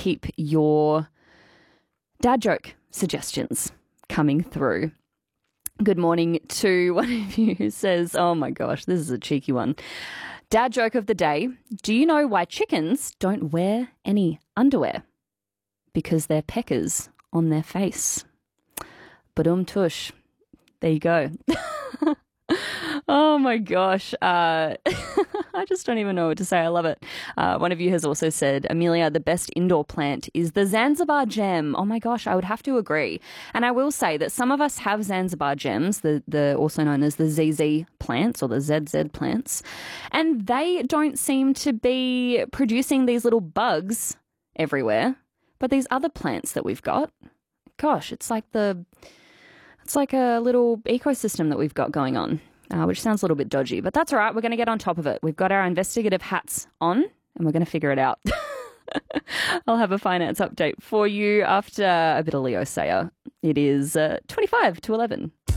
keep your dad joke suggestions coming through. Good morning to one of you who says, oh my gosh, this is a cheeky one. Dad joke of the day. Do you know why chickens don't wear any underwear? Because they're peckers on their face. Tush. There you go. Oh my gosh. I just don't even know what to say. I love it. One of you has also said, Amelia, the best indoor plant is the Zanzibar gem. Oh my gosh, I would have to agree. And I will say that some of us have Zanzibar gems, the also known as the ZZ plants or the ZZ plants, and they don't seem to be producing these little bugs everywhere. But these other plants that we've got, gosh, it's like a little ecosystem that we've got going on. Which sounds a little bit dodgy, but that's all right. We're going to get on top of it. We've got our investigative hats on and we're going to figure it out. I'll have a finance update for you after a bit of Leo Sayer. It is 25 to 11.